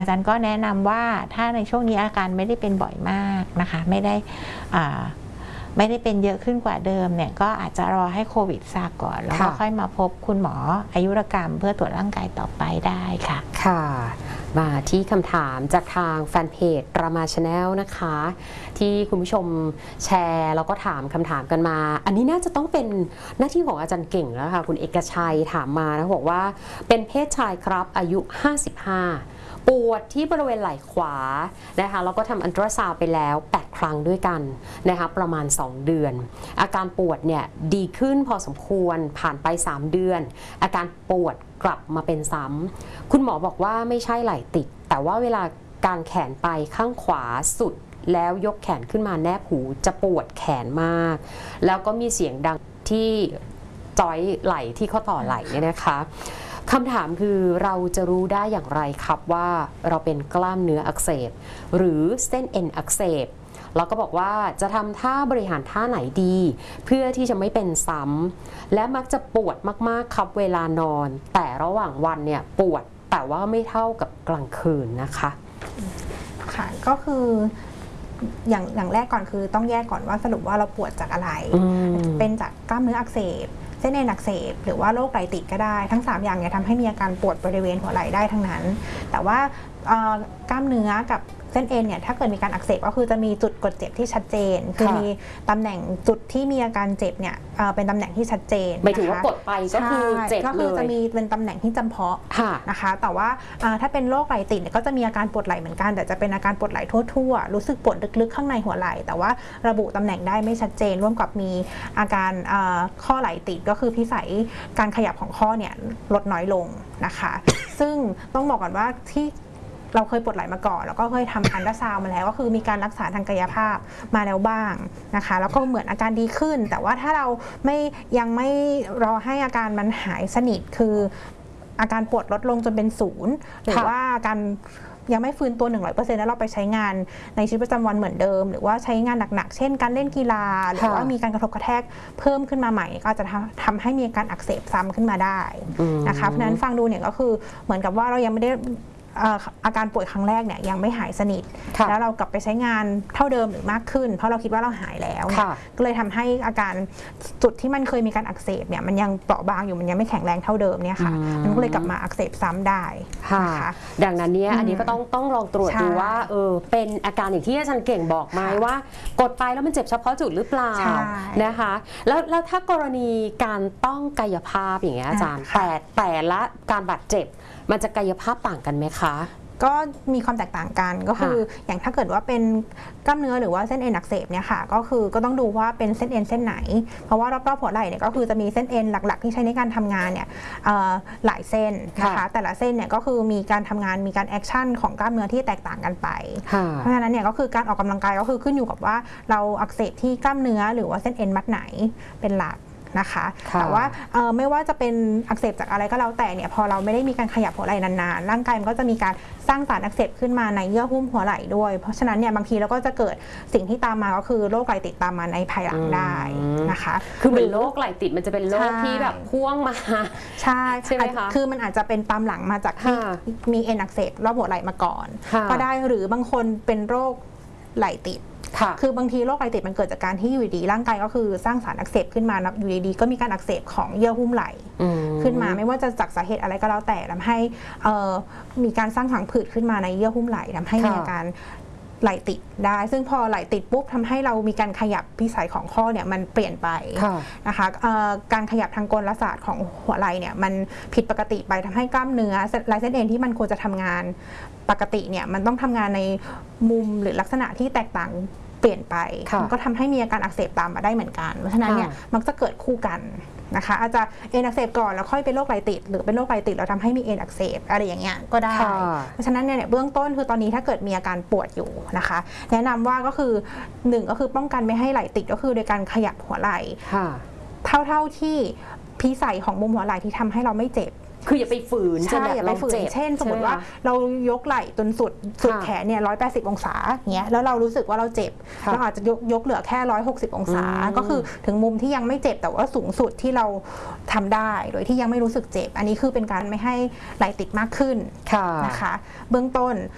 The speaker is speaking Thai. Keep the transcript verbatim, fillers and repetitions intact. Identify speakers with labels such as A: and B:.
A: อาจารย์ก็แนะนำว่าถ้าในช่วงนี้อาการไม่ได้เป็นบ่อยมากนะคะไม่ได้ไม่ได้เป็นเยอะขึ้นกว่าเดิมเนี่ยก็อาจจะรอให้โควิดซาก่อนแล้วก็ค่อยมาพบคุณหมออายุรกรรมเพื่อตรวจร่างกายต่อไปได้ค่ะ
B: ค่ะมาที่คำถามจากทางแฟนเพจรามาชาแนลนะคะที่คุณผู้ชมแชร์แล้วก็ถามคำถามกันมาอันนี้น่าจะต้องเป็นหน้าที่ของอาจารย์เก่งแล้วค่ะคุณเอกชัยถามมานะบอกว่าเป็นเพศชายครับอายุห้าสิบห้าปวดที่บริเวณไหล่ขวานะคะแล้วก็ทำอัลตราซาวด์ไปแล้วแปดครั้งด้วยกันนะคะประมาณสองเดือนอาการปวดเนี่ยดีขึ้นพอสมควรผ่านไปสามเดือนอาการปวดกลับมาเป็นซ้ำคุณหมอบอกว่าไม่ใช่ไหล่ติดแต่ว่าเวลาการแขนไปข้างขวาสุดแล้วยกแขนขึ้นมาแนบหูจะปวดแขนมากแล้วก็มีเสียงดังที่จอยไหล่ที่ข้อต่อไหล่เนี่ยนะคะคำถามคือเราจะรู้ได้อย่างไรครับว่าเราเป็นกล้ามเนื้ออักเสบหรือเส้นเอ็นอักเสบแล้วก็บอกว่าจะทำท่าบริหารท่าไหนดีเพื่อที่จะไม่เป็นซ้ำและมักจะปวดมากๆครับเวลานอนแต่ระหว่างวันเนี่ยปวดแต่ว่าไม่เท่ากับกลางคืนนะคะ
C: ค่ะก็คืออย่างอย่างแรกก่อนคือต้องแยกก่อนว่าสรุปว่าเราปวดจากอะไรเป็นจากกล้ามเนื้ออักเสบเส้นเอ็นอักเสบหรือว่าโรคไหล่ติดก็ได้ทั้งสามอย่างเนี่ยทำให้มีอาการปวดบริเวณหัวไหล่ได้ทั้งนั้นแต่ว่ากล้ามเนื้อกับเส้นเอ็นเนี่ยถ้าเกิดมีการอักเสบก็คือจะมีจุดกดเจ็บที่ชัดเจนคือมีตำแหน่งจุดที่มีอาการเจ็บเนี่ยเป็นตำแหน่งที่ชัดเจน
B: หมายถึงว่ากดไปก็คือเจ็บเลยก็คือ
C: จะมีเป็นตำแหน่งที่จำเพาะนะคะแต่ว่าถ้าเป็นโรคไหล่ติดเนี่ยก็จะมีอาการปวดไหล่เหมือนกันแต่จะเป็นอาการปวดไหล่ทั่วๆรู้สึกปวดลึกๆข้างในหัวไหล่แต่ว่าระบุตำแหน่งได้ไม่ชัดเจนร่วมกับมีอาการข้อไหล่ติดก็คือพิสัยการขยับของข้อเนี่ยลดน้อยลงนะคะซึ่งต้องบอกก่อนว่าที่เราเคยปวดไหล่มาก่อนแล้วก็เคยทำอัลตราซาวด์มาแล้วก็คือมีการรักษาทางกายภาพมาแล้วบ้างนะคะแล้วก็เหมือนอาการดีขึ้นแต่ว่าถ้าเราไม่ยังไม่รอให้อาการมันหายสนิทคืออาการปวดลดลงจนเป็นศูนย์หรือว่าการยังไม่ฟื้นตัว หนึ่งร้อยเปอร์เซ็นต์ แล้วเราไปใช้งานในชีวิตประจำวันเหมือนเดิมหรือว่าใช้งานหนักๆเช่นการเล่นกีฬาหรือว่ามีการกระทบกระแทกเพิ่มขึ้นมาใหม่ก็จะทำให้มีอาการอักเสบซ้ำขึ้นมาได้นะคะเพราะฉะนั้นฟังดูเนี่ยก็คือเหมือนกับว่าเรายังไม่ได้อาการปวดครั้งแรกเนี่ยยังไม่หายสนิทแล้วเรากลับไปใช้งานเท่าเดิมหรือมากขึ้นเพราะเราคิดว่าเราหายแล้วก็เลยทำให้อาการจุดที่มันเคยมีการอักเสบเนี่ยมันยังเปราะบางอยู่มันยังไม่แข็งแรงเท่าเดิมเนี่ยค่ะมันก็เลยกลับมาอักเสบซ้ำได้
B: ค่ะดังนั้นเนี่ยอันนี้ก็ต้องต้องลองตรวจดูว่าเออเป็นอาการอย่างที่อาจารย์เก่งบอกไหมว่ากดไปแล้วมันเจ็บเฉพาะจุดหรือเปล่านะคะแล้วแล้วถ้ากรณีการต้องกายภาพอย่างเงี้ยอาจารย์แต่แต่ละการบาดเจ็บมันจะกายภาพต่างกันไหมคะ
C: ก็มีความแตกต่างกันก็คืออย่างถ้าเกิดว่าเป็นกล้ามเนื้อหรือว่าเส้นเอ็นอักเสบเนี่ยค่ะก็คือก็ต้องดูว่าเป็นเส้นเอ็นเส้นไหนเพราะว่ารอบๆหัวไหล่เนี่ยก็คือจะมีเส้นเอ็นหลักๆที่ใช้ในการทำงานเนี่ยหลายเส้นนะคะแต่ละเส้นเนี่ยก็คือมีการทำงานมีการแอคชั่นของกล้ามเนื้อที่แตกต่างกันไปเพราะฉะนั้นเนี่ยก็คือการออกกำลังกายก็คือขึ้นอยู่กับว่าเราอักเสบที่กล้ามเนื้อหรือว่าเส้นเอ็นมัดไหนเป็นหลักนะคะแต่ว่าไม่ว่าจะเป็นอักเสบจากอะไรก็แล้วแต่เนี่ยพอเราไม่ได้มีการขยับหัวไหล่นานๆร่างกายมันก็จะมีการสร้างสารอักเสบขึ้นมาในเยื่อหุ้มหัวไหล่ด้วยเพราะฉะนั้นเนี่ยบางทีเราก็จะเกิดสิ่งที่ตามมาก็คือโรคไหล่ติดตามมาในภายหลังได้นะคะ
B: คือเหมือนโรคไหล่ติดมันจะเป็นโรคที่แบบพ่วงมา
C: ใช่ใช่ไหมคะคือมันอาจจะเป็นตามหลังมาจากที่มีเอ็นอักเสบรอบหัวไหล่มาก่อนก็ได้หรือบางคนเป็นโรคไหล่ติดคือบางทีโรคไหล่ติดมันเกิดจากการที่อยู่ดีร่างกายก็คือสร้างสารอักเสบขึ้นมาอยู่ดีก็มีการอักเสบของเยื่อหุ้มไหล่ขึ้นมาไม่ว่าจะจากสาเหตุอะไรก็แล้วแต่ทำให้มีการสร้างผังผืดขึ้นมาในเยื่อหุ้มไหล่ทำให้มีอาการไหล่ติดได้ซึ่งพอไหล่ติดปุ๊บทำให้เรามีการขยับพิสัยของข้อเนี่ยมันเปลี่ยนไปนะคะการขยับทางกลศาสตร์ของหัวไหล่เนี่ยมันผิดปกติไปทำให้กล้ามเนื้อลายเส้นเอ็นที่มันควรจะทำงานปกติเนี่ยมันต้องทำงานในมุมหรือลักษณะที่แตกต่างเปลี่ยนไปมันก็ทำให้มีอาการอักเสบตามมาได้เหมือนกันเพราะฉะนั้นเนี่ยมักจะเกิดคู่กันนะคะอาจจะเอ็นอักเสบก่อนแล้วค่อยเป็นโรคไหล่ติดหรือเป็นโรคไหล่ติดแล้วทำให้มีเอ็นอักเสบอะไรอย่างเงี้ยก็ได้เพราะฉะนั้นเนี่ยเบื้องต้นคือตอนนี้ถ้าเกิดมีอาการปวดอยู่นะคะแนะนำว่าก็คือหนึ่งก็คือป้องกันไม่ให้ไหล่ติดก็คือโดยการขยับหัวไหล่เท่าๆที่พิสัยของมุมหัวไหล่ที่ทำให้เราไม่เจ็บ
B: คืออย่าไปฝืน
C: ใช่อย่าไปฝืนเช่นสมมติว่าเรายกไหล่จนสุดสุดแขนเนี่ยร้อยแปดสิบองศาเงี้ยแล้วเรารู้สึกว่าเราเจ็บเราอาจจะยกยกเหลือแค่ร้อยหกสิบองศาก็คือถึงมุมที่ยังไม่เจ็บแต่ว่าสูงสุดที่เราทำได้โดยที่ยังไม่รู้สึกเจ็บอันนี้คือเป็นการไม่ให้ไหล่ติดมากขึ้นนะคะเบื้องต้น